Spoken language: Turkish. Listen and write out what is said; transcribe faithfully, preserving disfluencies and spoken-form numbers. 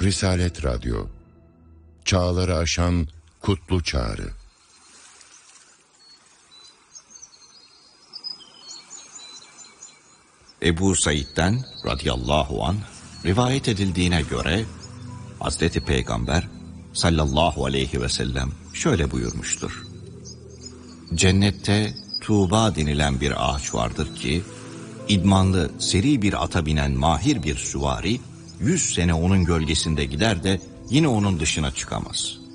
Risalet Radyo, çağları aşan kutlu çağrı. Ebu Said'den radıyallahu anh rivayet edildiğine göre Hazreti Peygamber sallallahu aleyhi ve sellem şöyle buyurmuştur. Cennette Tuğba denilen bir ağaç vardır ki, idmanlı, seri bir ata binen mahir bir süvari, yüz sene onun gölgesinde gider de yine onun dışına çıkamaz.